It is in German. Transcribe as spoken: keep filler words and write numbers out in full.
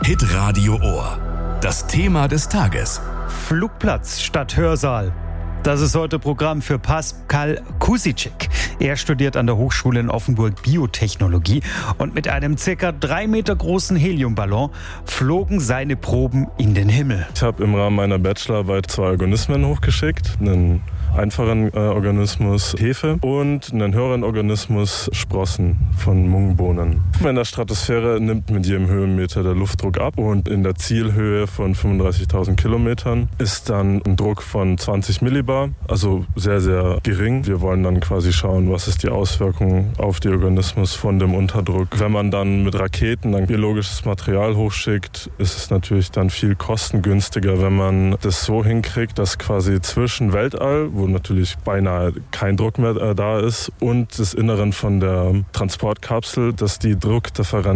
Hitradio Ohr. Das Thema des Tages. Flugplatz statt Hörsaal. Das ist heute Programm für Pascal Kusicek. Er studiert an der Hochschule in Offenburg Biotechnologie und mit einem circa drei Meter großen Heliumballon flogen seine Proben in den Himmel. Ich habe im Rahmen meiner Bachelorarbeit zwei Organismen hochgeschickt. Einen einfachen äh, Organismus Hefe und einen höheren Organismus Sprossen von Mungbohnen. In der Stratosphäre nimmt mit jedem Höhenmeter der Luftdruck ab und in der Zielhöhe von fünfunddreißigtausend Kilometern ist dann ein Druck von zwanzig Millibar, also sehr, sehr gering. Wir wollen dann quasi schauen, was ist die Auswirkung auf den Organismus von dem Unterdruck. Wenn man dann mit Raketen dann biologisches Material hochschickt, ist es natürlich dann viel kostengünstiger, wenn man das so hinkriegt, dass quasi zwischen Weltall, wo natürlich beinahe kein Druck mehr da ist, und das Inneren von der Transportkapsel, dass die Druckdifferenz